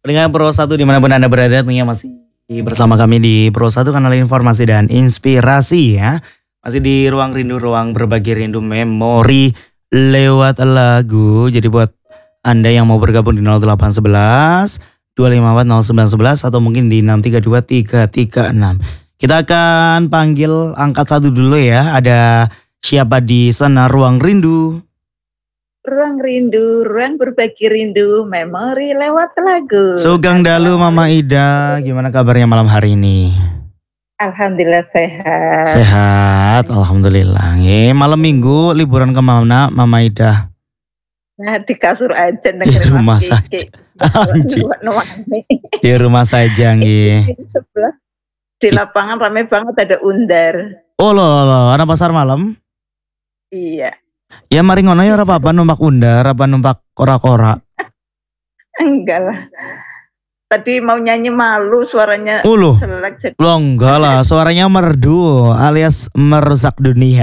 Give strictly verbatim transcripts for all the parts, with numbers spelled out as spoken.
Pendengar Pro satu dimanapun Anda berada, tentunya masih bersama kami di Pro satu kanal informasi dan inspirasi ya. Masih di ruang rindu, ruang berbagi rindu memori lewat lagu. Jadi buat Anda yang mau bergabung di nol delapan satu satu dua lima empat nol sembilan satu satu atau mungkin di enam tiga dua tiga tiga enam. Kita akan panggil angkat satu dulu ya. Ada siapa di sana ruang rindu? Ruang rindu, ruang berbagi rindu, memori lewat lagu. Sugeng Dalu Mama Ida, gimana kabarnya malam hari ini? Alhamdulillah sehat. Sehat, alhamdulillah. Eh, malam minggu liburan kemana Mama Ida? Nah, di kasur aja Di rumah saja. Anjir. Di rumah saja nggih. Di sebelah di lapangan ramai banget ada undar. Oh loh, loh, loh. Ada pasar malam? Iya. Ya mari ngono ya ora apa-apa numpak undar apa numpak kora-kora. Enggak lah. Tadi mau nyanyi malu suaranya oh, loh. jelek jadi. Loh enggak lah, suaranya merdu alias merusak dunia.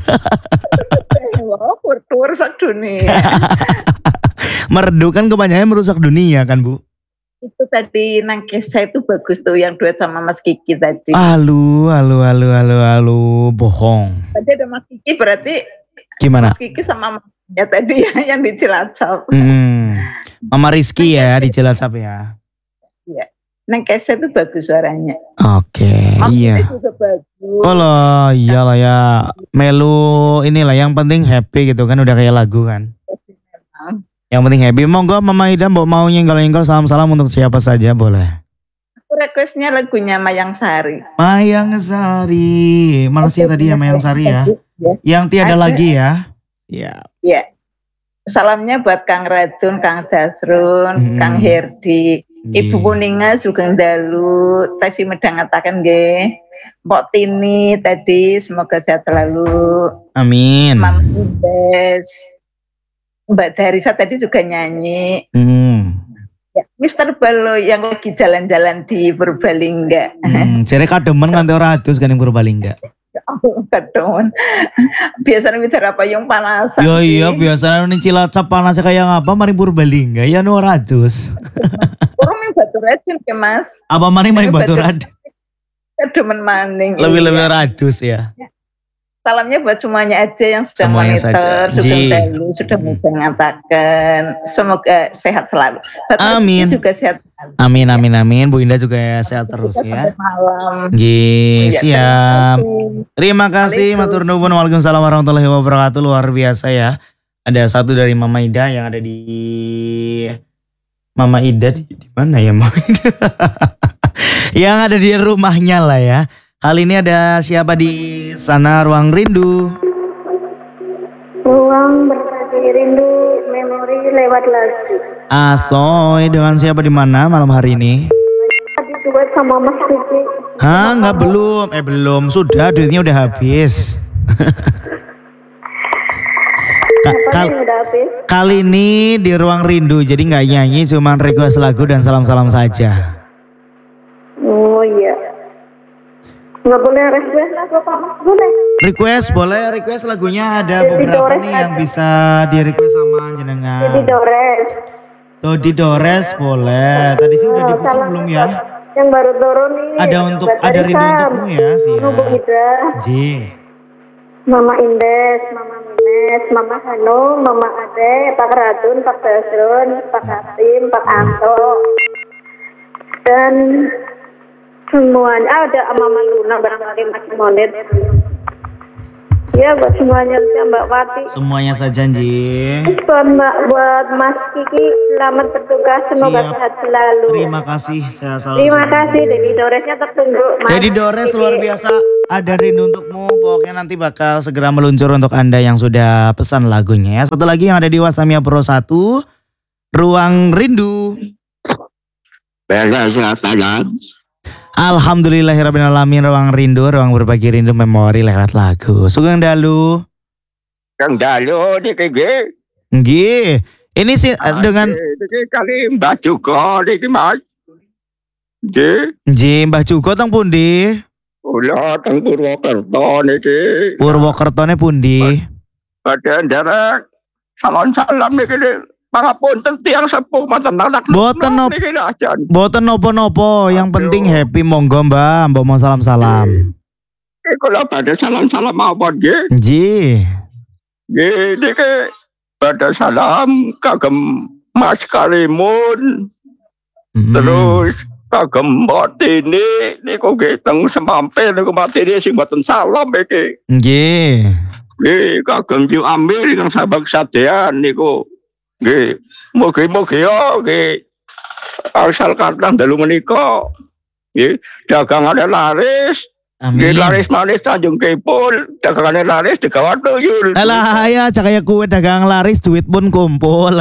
Wow, merusak dunia. Merdu kan kebanyakan merusak dunia kan Bu? Itu tadi Nangkesa itu bagus tuh yang duet sama Mas Kiki tadi. Alu, alu, alu, alu, alu, bohong. Tadi ada Mas Kiki berarti gimana? Mas Kiki sama mamanya tadi ya yang di Cilacap. Hmm. Mama Rizky ya di Cilacap ya. Iya. Nangkesa itu bagus suaranya. Oke, okay, iya. Juga bagus. Oh loh, iyalah ya. Melu inilah yang penting happy gitu kan, udah kayak lagu kan. Yang penting happy. Monggo Mama Ida mau nyenggol-nyenggol salam-salam untuk siapa saja boleh. Aku requestnya lagunya Mayang Sari. Mayang Sari. Mana sih tadi ya Mayang Sari ya? Ya. Yang tiada ada. Lagi ya. Iya. Iya. Salamnya buat Kang Radun, Kang Dasrun, hmm. Kang Herdi, yeah. Ibu Kuninga Sugeng Dalu, Tesi Medang ngatakan nggih. Mbok Tini tadi semoga sehat selalu. Amin. Mam Ides. Mbak Darisa tadi juga nyanyi. Hmm. Ya, Mister Balo yang lagi jalan-jalan di Purbalingga. Hmm, jare kademen nganti ora adus kan ning Purbalingga. Oh, kadon. Biasanya mitra payung panas. Yo iya, biasanya ning Cilacap panasnya kayak ngapa mari Purbalingga ya no ratus. Orang yang Baturadun ke Mas. Apa mari mari Baturadun? Kedemen maning. Lebih-lebih ratus ya. Salamnya buat semuanya aja yang sudah semuanya monitor, sudah dalu, sudah mengatakan semoga sehat selalu. Bapak amin. Juga sehat selalu. Amin amin amin. Bu Indah juga ya sehat terus ya. Sampai malam. Gih, siap. Terima kasih. Matur nuwun. Waalaikumsalam warahmatullahi wabarakatuh. Luar biasa ya. Ada satu dari Mama Ida yang ada di Mama Ida di, di mana ya Mama Ida? Yang ada di rumahnya lah ya. Kali ini ada siapa di sana ruang rindu? Ruang berbagi rindu memori lewat lagu. Asoy, dengan siapa di mana malam hari ini? Tadi duet sama Mas Kiki. Hah, nggak belum? Eh belum, sudah duitnya udah habis. Ka kal udah habis. Kali ini di ruang rindu, jadi nggak nyanyi, cuman request lagu dan salam-salam saja. Oh iya. Nggak boleh request lagu Pak Mas, boleh? Request boleh, request lagunya ada beberapa nih yang bisa di request sama jenengan. Jadi Dores. Tuh di Dores boleh. Tadi sih udah diputar belum ya? Yang baru turun ini. Ada untuk ada rindu untukmu ya sih. Bu Ida. Ji. Mama Indes, Mama Mines, Mama Hanum, Mama Ade, Pak Radun, Pak Dasrun, Pak Kasim, Pak Anto, dan semuanya ada Mama Luna barangkali masih monet. Ya buat semuanya aja Mbak Wati. Semuanya saja Ji. Buat Mbak, buat Mas Kiki selamat bertugas semoga siap. Sehat selalu. Terima kasih saya selalu. Terima kasih Dedi Doresnya tertunggu. Dedi Dores Kiki. Luar biasa. Ada rindu untukmu. Pokoknya nanti bakal segera meluncur untuk Anda yang sudah pesan lagunya ya. Satu lagi yang ada di Wasamia Pro satu Ruang Rindu. Alhamdulillahirrahmanirrahim. Ruang rindu, ruang berbagi rindu memori lewat lagu. Sugeng Dalu. Kang Dalu di kege. Nggih. Ini sih dengan kali Mbah Juko iki Mas. Nggih. Nggih, Mbah Juko teng pundi? Kula teng Purwokerto niki. Purwokertone pundi? Badhe nderek salon salam niki pangapunten tiang sepuh manten anak. Boten nop- niki ajan. Boten nopo-nopo, yang Aduh. penting happy monggo Mbak, Mbak mau salam-salam. Iki kula badhe salam-salam mawon nggih. Nggih. Nggih niki badhe salam kagem Mas Karimun. Mm-mm. Terus kagem Mbok Tini niku nggih teng Semampir niku Mbak Tini sing mboten salam iki. Nggih. Nggih kagem Yu Amir ingkang sabak sadean niku nggih mugi-mugi yo nggih asal kathah dalu menika nggih dagangane laris. Nggih Amin. laris manis Tanjung Kipul dagangane laris digawa tuyul. Alah ya cak kayak kue dagang laris duit pun kumpul.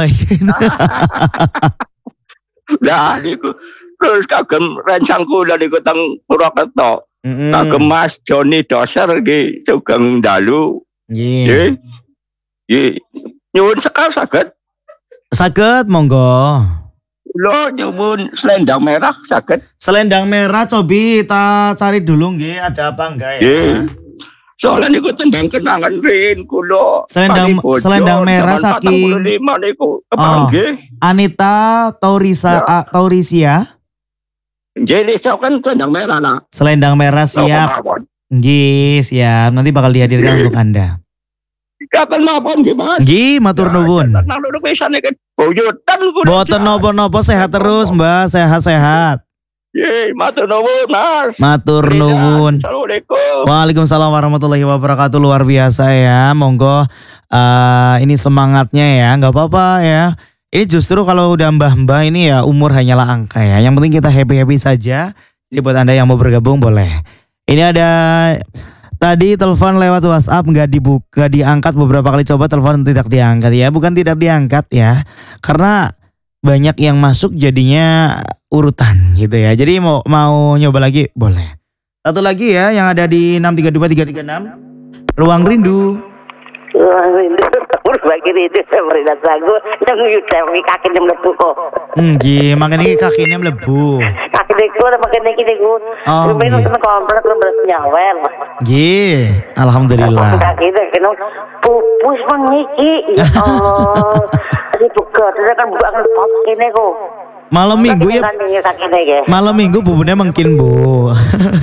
Nah niku terus kagem rencang kula niku teng Purwokerto. Mm-mm. Kagem Mas Joni Doser nggih sugeng dalu. Nggih. Nggih. Nggih. Nyuwun sekal saged. Saged monggo. Kula nyuwun selendang merah saged. Selendang merah cobi kita cari dulu nggih ada apa enggak ya? Nggih. Soalnya niku tendang kenangan rin kula. Selendang- Panibojo, selendang merah zaman saking- empat puluh lima niku Oh. kepanggih. Anita Taurisa Ya. A- Taurisia. Nggih niku kan selendang merah nah. Selendang merah Napa siap. mawon? Nggih, siap. Nanti bakal dihadirkan Nggih. untuk Anda. Kapan mawon nggih Mas? Nggih, matur nuwun. Nang loro pisan iki boyotan kula. Boten nopo-nopo sehat terus, Mbak. Sehat-sehat. Nggih, matur nuwun Mas. Matur nuwun. Assalamualaikum. Waalaikumsalam warahmatullahi wabarakatuh. Luar biasa ya. Monggo eh, ini semangatnya ya. Nggak apa-apa ya. Ini justru kalau udah mbah-mbah ini ya umur hanyalah angka ya. Yang penting kita happy-happy saja. Jadi buat Anda yang mau bergabung boleh. Ini ada tadi telepon lewat WhatsApp nggak dibuka, diangkat beberapa kali coba telepon tidak diangkat ya. Bukan tidak diangkat ya. Karena banyak yang masuk jadinya urutan gitu ya. Jadi mau mau nyoba lagi boleh. Satu lagi ya yang ada di enam tiga dua tiga tiga enam. Ruang Rindu. Berbagi itu pemerintah sagu yang yutem kaki nem lebu kok. Hmm, nggih, makanya kakinya mlebu. Kaki deku ada makan deki deku. Oh, Rupanya nggih. nonton komplek komplek nyawel. Nggih, alhamdulillah. Kaki deki no pupus mengiki. Ya Allah. Tadi buka, tadi kan buka kan pop kene kok. Malam minggu ya. Kaki deki. Malam minggu bubunnya mungkin, Bu.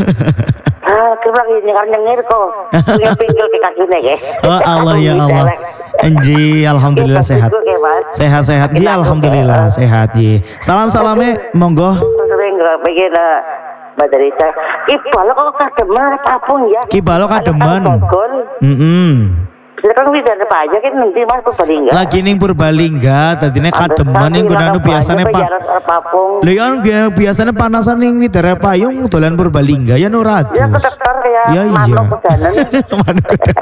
Ah, kira ini kan nyengir kok. Tinggal pinggul ke kaki deki. Oh Allah ya Allah. Enji, alhamdulillah sehat. Sehat-sehat Ji, alhamdulillah sehat Ji. Salam-salamnya monggo. Sering nggak pengen Mbak Darisa. Ibalo kok kademen apapun ya. Kibalo kademen. Bogor. Mm-mm. Silakan wis ada apa aja kan nanti Mas Purbalingga. Lagi ning Purbalingga, tadinya kademen yang gunanya biasanya pak. apapun. Lha kan biasanya panasan ning Widara Payung dolan Purbalingga ya Nuratus. Ya ketekar ya. Ya iya. Manuk kudanan. Manuk kudanan.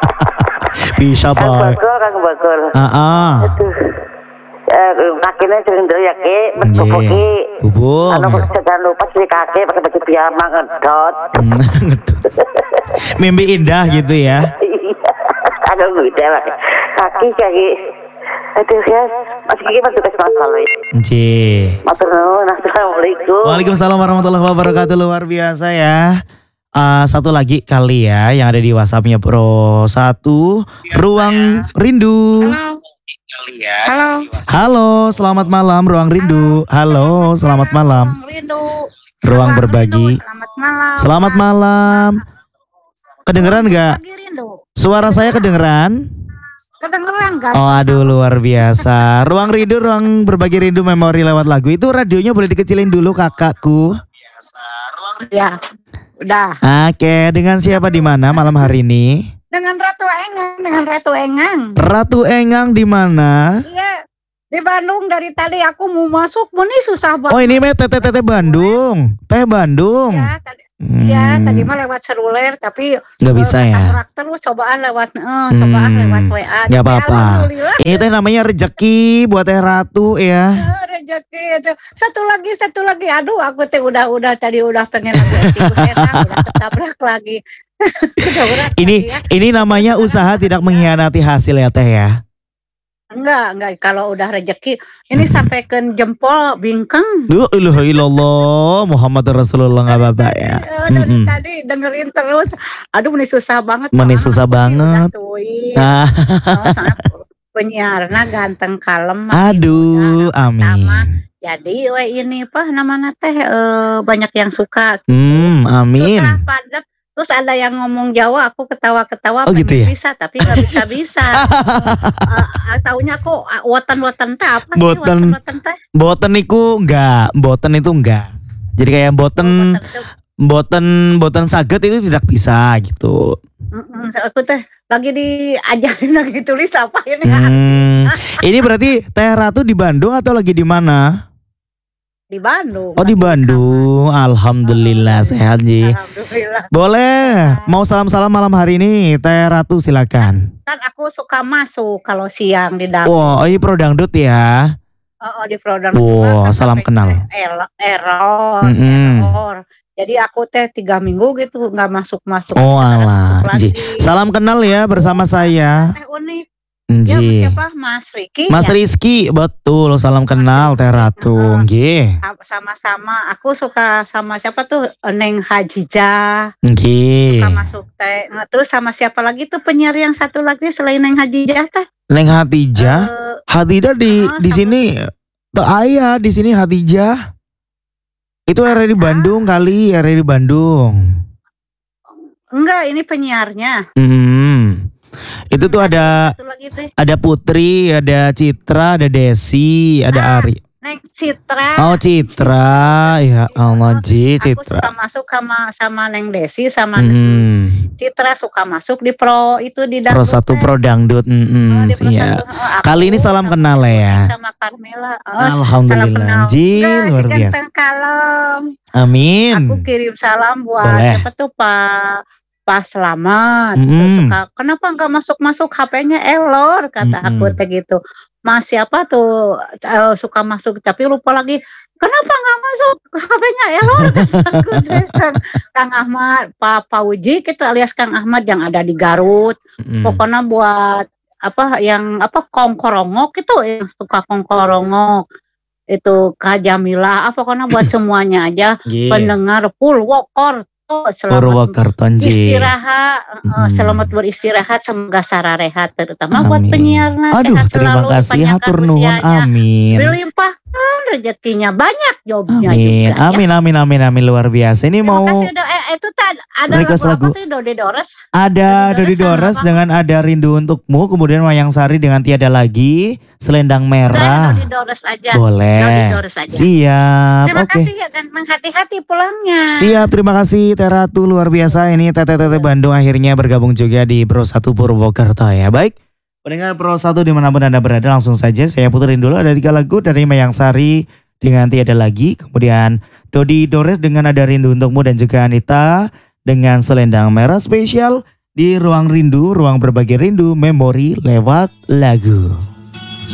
Bisa Kang boy. Bogor, Kang Bogor. Heeh. Aduh. Eh, kakinya sering dulu ya ke, Nggih. betul ki. Bubuk. Anu kok jangan lupa sih kaki pakai baju piyama ngedot. Hmm, Mimpi indah gitu ya. Aduh udah lah. Kaki kaki. Aduh ya, Mas Kiki masih tugas masalah ya. Nggih. Matur nuwun, assalamualaikum. Waalaikumsalam warahmatullahi wabarakatuh. Luar biasa ya. Uh, satu lagi kali ya yang ada di WhatsAppnya Pro satu Ruang Rindu. Halo. Halo, selamat malam Ruang Rindu. Halo, selamat malam. Ruang Rindu. Ruang Ruang berbagi. Rindu, Selamat malam. Selamat malam. Kedengeran nggak? Berbagi Rindu. Suara saya kedengeran? Kedengeran nggak? Oh aduh luar biasa. Ruang Rindu, Ruang Berbagi Rindu Memori lewat lagu. Itu radionya boleh dikecilin dulu kakakku. Ya. Udah. Oke, dengan siapa di mana malam hari ini? Dengan Ratu Engang, dengan Ratu Engang. Ratu Engang di mana? Iya. Di Bandung dari tadi aku mau masuk, mau nih susah banget. Oh ini mah teh teh teh Bandung, teh Bandung. Ya, tadi, Hmm, ya, tadi mah lewat seluler, tapi nggak bisa eh, ya. ketabrak terus cobaan lewat, eh, cobaan Hmm, lewat W A. nggak apa-apa. Alhamdulillah. Ini teh namanya rezeki buat teh Ratu ya. Eh, Rezeki itu. Satu lagi, satu lagi. Aduh, aku teh udah-udah tadi udah pengen lagi tikus enak, udah ketabrak lagi. Ketabrak Ini lagi ya. ini namanya usaha tidak mengkhianati hasil ya teh ya. Enggak, enggak. Kalau udah rezeki, ini sampai ke jempol bingkang. Duh, ilaha illallah Muhammad Rasulullah nggak apa-apa ya. Eh, dari Mm-mm. tadi dengerin terus. Aduh, ini susah banget. Ini soalnya susah aku sih banget. udah tuin. Nah, Oh, soalnya penyiarna ganteng kalem. Aduh, amin. Jadi we ini apa namanya teh eh, banyak yang suka. Hmm, amin. Susah padat. Terus ada yang ngomong Jawa, aku ketawa-ketawa Oh, pengen gitu ya? bisa, tapi nggak bisa-bisa. uh, taunya kok uh, wotan-wotan teh apa sih Boten. wotan-wotan teh? Boten iku enggak, boten itu enggak. Jadi kayak boten, Oh, wotan tuh, boten, boten saged itu tidak bisa gitu. mm-mm, aku teh lagi diajarin lagi tulis apa ini nggak Hmm, ngerti. ini berarti Teh Ratu di Bandung atau lagi di mana? Di Bandung. Oh di lagi Bandung, alhamdulillah Oh, sehat Ji. Alhamdulillah. Boleh, mau salam-salam malam hari ini Teh Ratu silakan. Kan aku suka masuk kalau siang di dapur. Wow, ini pro dangdut ya. Oh, oh, di program Wow, salam kenal. error, error, Mm-mm. error. Jadi aku teh tiga minggu gitu nggak masuk masuk. Oh Sekarang alah, masuk lagi. Ji. Salam kenal ya bersama saya. Teh unik. Ya Ji. siapa Mas Riki? Mas ya? Rizky, betul. Salam kenal Teh Ratu. Nggih. Sama-sama. Aku suka sama siapa tuh Neng Hajijah. Nggih. Suka masuk teh. Nah, terus sama siapa lagi tuh penyiar yang satu lagi selain Neng Hajijah teh? Neng Hatijah. Eh, Hatijah di uh, di sama- sini tuh ayah di sini Hatijah. Itu R R di Bandung kali, R R di Bandung. enggak, ini penyiarnya. Hmm. Itu tuh ada Satu lagi tuh ada Putri, ada Citra, ada Desi, ada Ah, Ari. Neng Citra. Oh Citra, ya Allah Ji, Aku suka Citra. masuk sama sama Neng Desi sama Neng Hmm. Citra suka masuk di pro itu di Pro dangdut satu teh. pro dangdut. Oh, Hmm, di pro siap. satu. Oh, aku Kali ini salam sama kenal ya. Sama Carmela. Oh, salam Alhamdulillah kenal. Ji, Enggak, si luar biasa. ganteng kalem. Amin. Aku kirim salam buat Boleh. siapa tuh Pak Pak Selamat. Mm-mm. Terus suka kenapa nggak masuk-masuk H P-nya error kata Mm-mm. aku teh gitu. Mas siapa tuh eh, suka masuk tapi lupa lagi. Kenapa nggak masuk H P-nya error? Kata aku teh. Kang, Kang Ahmad, Pak Pauji kita alias Kang Ahmad yang ada di Garut. Mm. Pokoknya buat apa yang apa kongkorongok itu yang suka kongkorongok itu Kak Jamila. Apa pokoknya buat semuanya aja Nggih. pendengar Purwokerto selamat Purwokerto Ji. istirahat eh, Mm. selamat beristirahat semoga sararehat terutama buat Amin. penyiarna Aduh, sehat terima selalu kasih panjangkan hatur nuhun. usianya Amin. dilimpahkan rezekinya banyak jobnya Amin. juga Amin amin amin amin luar biasa. Ini ya. mau Terima kasih udah eh, itu tad, ada request lagu, lagu. apa tuh Dode Dores ada Dodi Dodi Dores sama Dores apa? dengan Ada Rindu Untukmu, kemudian Wayang Sari dengan Tiada Lagi, Selendang udah Merah. Dode Dores aja Boleh. Dodi Dores aja. Siap. terima Oke. kasih ya dan hati-hati pulangnya Siap, terima kasih Teh Ratu luar biasa. Ini Tete-tete Bandung akhirnya bergabung juga di Pro satu Purwokerto ya. Baik, pendengar Pro satu dimanapun Anda berada, langsung saja saya puterin dulu ada tiga lagu dari Mayang Sari dengan Tiada Lagi, kemudian Dodi Dores dengan Ada Rindu Untukmu, dan juga Anita dengan Selendang Merah, spesial di Ruang Rindu, ruang berbagi rindu memori lewat lagu.